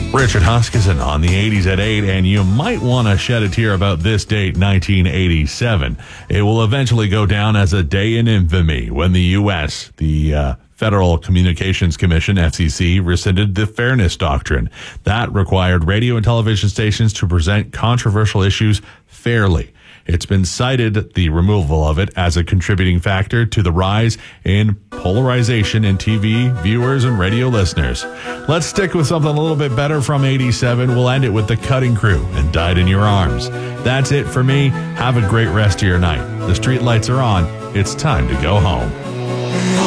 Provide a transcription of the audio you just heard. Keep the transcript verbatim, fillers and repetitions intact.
Richard Huskisson on the eighties at eight, and you might want to shed a tear about this date, nineteen eighty-seven. It will eventually go down as a day in infamy when the U S, the uh, Federal Communications Commission, F C C, rescinded the Fairness Doctrine. That required radio and television stations to present controversial issues fairly. It's been cited, the removal of it, as a contributing factor to the rise in polarization in T V viewers and radio listeners. Let's stick with something a little bit better from eighty-seven. We'll end it with The Cutting Crew and Died in Your Arms. That's it for me. Have a great rest of your night. The street lights are on. It's time to go home.